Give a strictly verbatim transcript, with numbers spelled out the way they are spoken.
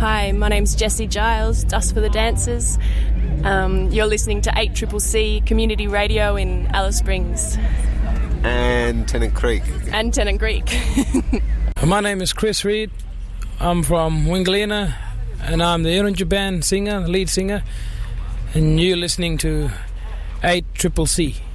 Hi, my name's Jessie Giles, Dust for the Dancers. Um, you're listening to eight C C C Community Radio in Alice Springs. And Tennant Creek. And Tennant Creek. My name is Chris Reed. I'm from Wingalina, and I'm the Irunja Band singer, lead singer. And you're listening to eight C C C.